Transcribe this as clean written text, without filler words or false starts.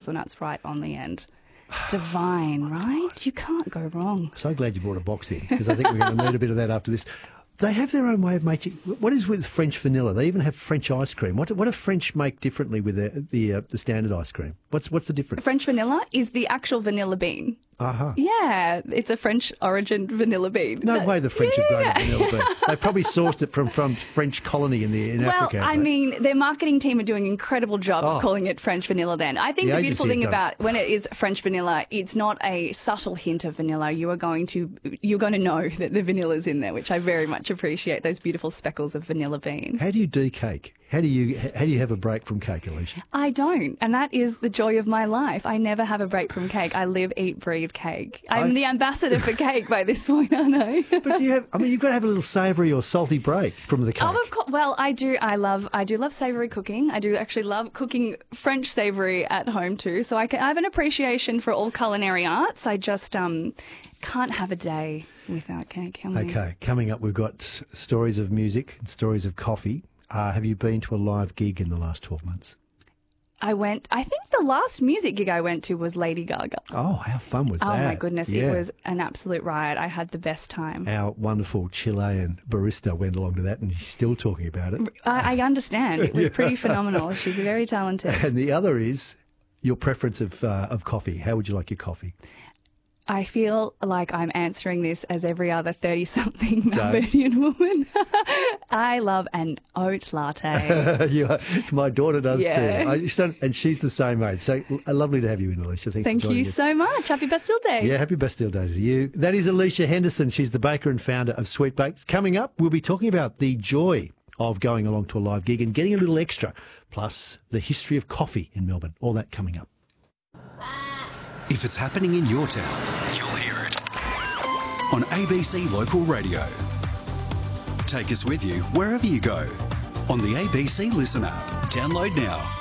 hazelnuts right on the end. Divine, right? You can't go wrong. So glad you brought a box in, because I think we're going to need a bit of that after this. They have their own way of making. What is with French vanilla? They even have French ice cream. What do French make differently with the standard ice cream? What's the difference? French vanilla is the actual vanilla bean. Uh-huh. Yeah, it's a French origin vanilla bean. No way the French have grown a vanilla bean. They probably sourced it from French colony in Africa. Well, I mean, their marketing team are doing an incredible job of calling it French vanilla then. I think the beautiful thing about when it is French vanilla, it's not a subtle hint of vanilla. You're going to know that the vanilla's in there, which I very much appreciate, those beautiful speckles of vanilla bean. How do you decake? How do you have a break from cake, Alicia? I don't, and that is the joy of my life. I never have a break from cake. I live, eat, breathe cake. I'm the ambassador for cake by this point, aren't I? But you've got to have a little savoury or salty break from the cake. Oh, of course. Well, I do love savoury cooking. I do actually love cooking French savoury at home too. So I have an appreciation for all culinary arts. I just can't have a day without cake. Okay, coming up, we've got stories of music and stories of coffee. Have you been to a live gig in the last 12 months? I think the last music gig I went to was Lady Gaga. Oh, how fun was that? Oh, my goodness. Yeah. It was an absolute riot. I had the best time. Our wonderful Chilean barista went along to that and he's still talking about it. I understand. It was pretty phenomenal. She's very talented. And the other is your preference of coffee. How would you like your coffee? I feel like I'm answering this as every other 30-something Melburnian woman. I love an oat latte. My daughter does too. And she's the same age. So lovely to have you in, Alicia. Thank you so much. Happy Bastille Day. Yeah, happy Bastille Day to you. That is Alicia Henderson. She's the baker and founder of Sweet Bakes. Coming up, we'll be talking about the joy of going along to a live gig and getting a little extra, plus the history of coffee in Melbourne. All that coming up. If it's happening in your town, you'll hear it on ABC Local Radio. Take us with you wherever you go on the ABC Listen app. Download now.